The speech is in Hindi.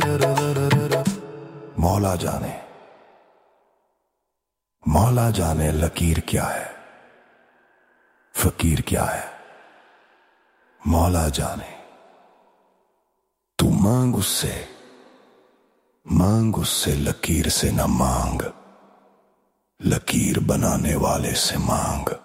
मौला जाने, मौला जाने लकीर क्या है, फकीर क्या है। मौला जाने, तू मांग उससे लकीर से न मांग, लकीर बनाने वाले से मांग।